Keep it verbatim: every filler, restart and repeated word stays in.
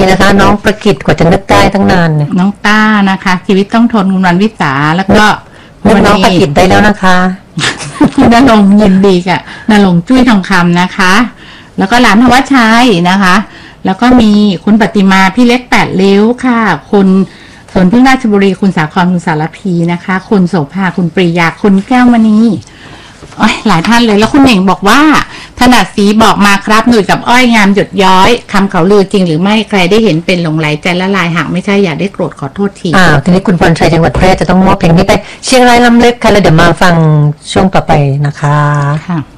นะคะ น้องประกิตกว่าจะนึกได้ตั้งนานเนี่ยน้องต้านะคะชีวิตต้องทนคุณวันวิสาแล้วก็นึกน้องประกิตได้แล้วนะคะคุณณรงค์ยินดีกับณรงค์จุ้ยทองคำนะคะแล้วก็หลานธวัชชัยนะคะแล้วก็มีคุณปฏิมาพี่เล็กแปดเลี้ยวค่ะคุณสนพึ่งราชบุรีคุณสาครคุณสารพีนะคะคุณโสภาคุณปรียาคุณแก้วมณีหลายท่านเลยแล้วคุณเหน่งบอกว่าถนัดสีบอกมาครับหนุ่ยกับอ้อยงามหยดย้อยคำเขาลือจริงหรือไม่ใครได้เห็นเป็นหลงไหลใจละลายหากไม่ใช่อย่าได้โกรธขอโทษทีอ้าวทีนี้คุณพรชัยจังหวัดแพร่จะต้องมอบเพลงนี้ไปเชียงรายลำเล็กค่ะแล้วเดี๋ยวมาฟังช่วงต่อไปนะคะค่ะ